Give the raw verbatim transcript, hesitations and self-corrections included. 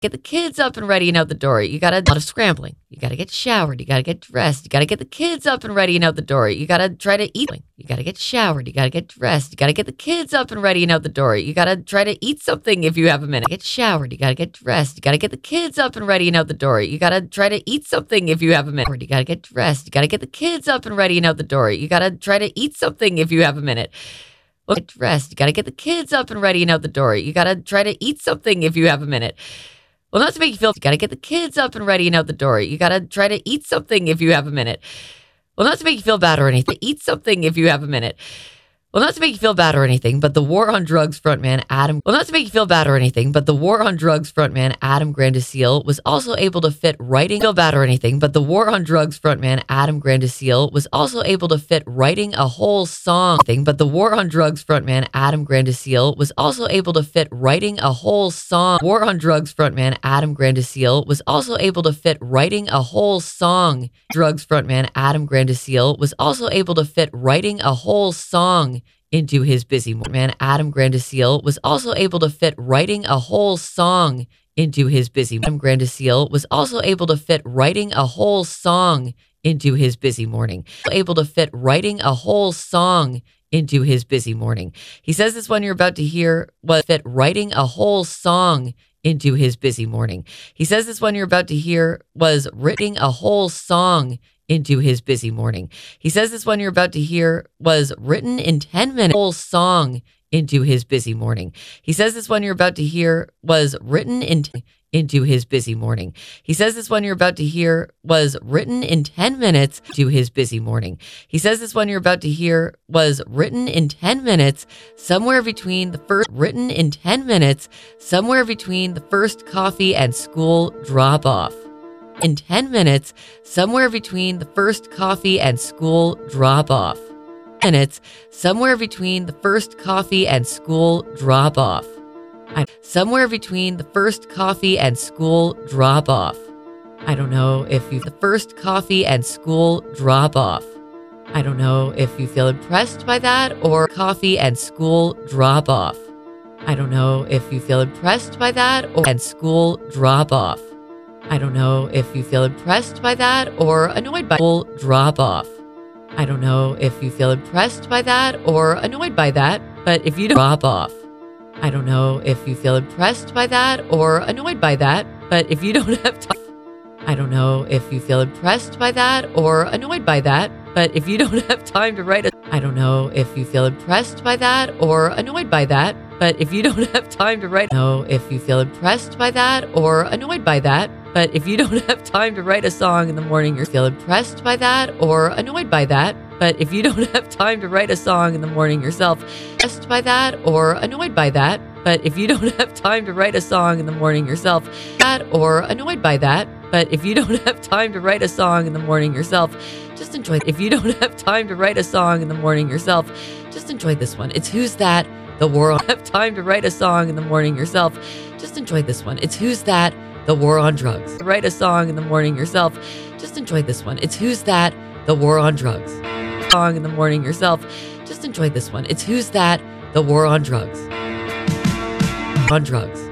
Get the kids up and ready and out the door. You got a lot of scrambling. You got to get showered. You got to get dressed. You got to get the kids up and ready and out the door. You got to try to eat. You got to get showered. You got to get dressed. You got to get the kids up and ready and out the door. You got to try to eat something if you have a minute. Get showered. You got to get dressed. You got to get the kids up and ready and out the door. You got to try to eat something if you have a minute. You got to get dressed. You got to get the kids up and ready and out the door. You got to try to eat something if you have a minute. Well, get dressed. You got to get the kids up and ready and out the door. You got to try to eat something if you have a minute. Well, not to make you feel, you got to get the kids up and ready and out the door. You got to try to eat something if you have a minute. Well, not to make you feel bad or anything. Eat something if you have a minute. Well, not to make you feel bad or anything, but the war on drugs frontman Adam. Well, not to make you feel bad or anything, but the war on drugs frontman Adam Grandiseel was also able to fit writing. Feel bad or anything, but the war on drugs frontman Adam Grandiseel was also able to fit writing a whole song. Thing, but the war on drugs frontman Adam Grandiseel was also able to fit writing a whole song. War on drugs frontman Adam Grandiseel was also able to fit writing a whole song. Drugs frontman Adam Grandiseel was also able to fit writing a whole song into his busy morning. Man, Adam Grandiseel was also able to fit writing a whole song into his busy morning. Adam Grandiseel was also able to fit writing a whole song into his busy morning. Able to fit writing a whole song into his busy morning. He says this one you're about to hear was fit writing a whole song into his busy morning. He says this one you're about to hear was writing a whole song into his busy morning. He says this one you're about to hear was written in ten minutes. Whole song into his busy morning. He says this one you're about to hear was written in into his busy morning. He says this one you're about to hear was written in ten minutes to his busy morning. He says this one you're about to hear was written in ten minutes, somewhere between the first written in ten minutes, somewhere between the first coffee and school drop off. In ten minutes, somewhere between the first coffee and school drop off. Minutes, somewhere between the first coffee and school drop off. I, somewhere between the first coffee and school drop off. I don't know if you the first coffee and school drop off. I don't know if you feel impressed by that or coffee and school drop off. I don't know if you feel impressed by that or and school drop off. I don't know if you feel impressed by that or annoyed by school drop off. I don't know if you feel impressed by that or annoyed by that, but if you don't drop off. I don't know if you feel impressed by that or annoyed by that, but if you don't have time. I don't know if you feel impressed by that or annoyed by that, but if you don't have time to write a I don't know if you feel impressed by that or annoyed by that, but if you don't have time to write know if you feel impressed by that or annoyed by that, but if you don't have time to write a song in the morning, you feel impressed by that or annoyed by that, but if you don't have time to write a song in the morning yourself, impressed by that or annoyed by that, but if you don't have time to write a song in the morning yourself, that or annoyed by that, but if you don't have time to write a song in the morning yourself, just enjoy. If you don't have time to write a song in the morning yourself, just enjoy this one. It's Who's That? The War on. Have time to write a song in the morning yourself, just enjoy this one. It's Who's That? The War on Drugs. Write a song in the morning yourself, just enjoy this one. It's Who's That? The War on Drugs. Song in the morning yourself, just enjoy this one. It's Who's That? The War on Drugs. On drugs.